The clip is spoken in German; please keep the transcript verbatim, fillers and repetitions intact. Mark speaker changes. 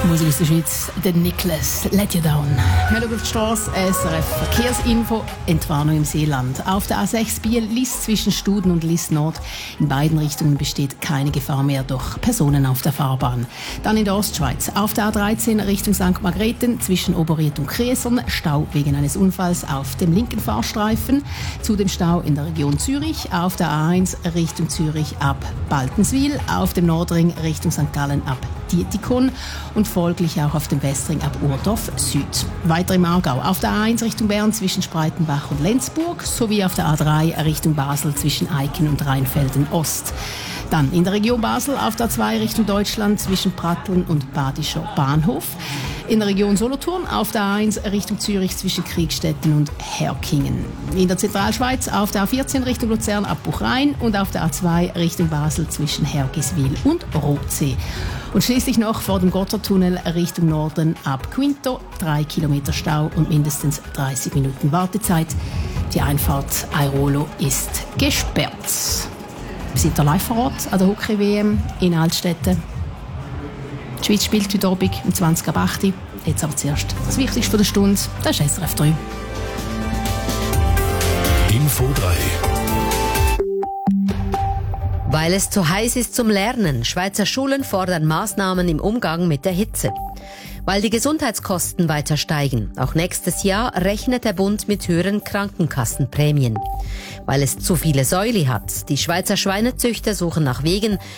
Speaker 1: Musik aus der Schweiz, der Nicholas, Let You Down. Wir schauen auf die Strasse, S R F Verkehrsinfo, Entwarnung im Seeland. Auf der A sechs Biel-Liss zwischen Studen und Liss-Nord. In beiden Richtungen besteht keine Gefahr mehr durch Personen auf der Fahrbahn. Dann in der Ostschweiz. Auf der A dreizehn Richtung Sankt Margrethen zwischen Oberried und Kriesern. Stau wegen eines Unfalls auf dem linken Fahrstreifen. Zudem Stau in der Region Zürich. Auf der A eins Richtung Zürich ab Baltenswil. Auf dem Nordring Richtung Sankt Gallen ab Dietikon und folglich auch auf dem Westring ab Urdorf Süd. Weiter im Aargau auf der A eins Richtung Bern zwischen Spreitenbach und Lenzburg sowie auf der A drei Richtung Basel zwischen Eiken und Rheinfelden Ost. Dann in der Region Basel auf der A zwei Richtung Deutschland zwischen Pratteln und Badischer Bahnhof. In der Region Solothurn auf der A eins Richtung Zürich zwischen Kriegstetten und Herkingen. In der Zentralschweiz auf der A vierzehn Richtung Luzern ab Buchrhein und auf der A zwei Richtung Basel zwischen Hergiswil und Rothsee. Und schließlich noch vor dem Gotthardtunnel Richtung Norden ab Quinto. Drei Kilometer Stau und mindestens dreißig Minuten Wartezeit. Die Einfahrt Airolo ist gesperrt. Wir sind live vor Ort an der Hockey-W M in Altstetten. Die Schweiz spielt heute Abend um zwanzig ab acht. Jetzt aber zuerst das Wichtigste von der Stunde, das ist S R F drei.
Speaker 2: Info drei.
Speaker 3: Weil es zu heiß ist zum Lernen, Schweizer Schulen fordern Maßnahmen im Umgang mit der Hitze. Weil die Gesundheitskosten weiter steigen. Auch nächstes Jahr rechnet der Bund mit höheren Krankenkassenprämien. Weil es zu viele Säule hat. Die Schweizer Schweinezüchter suchen nach Wegen,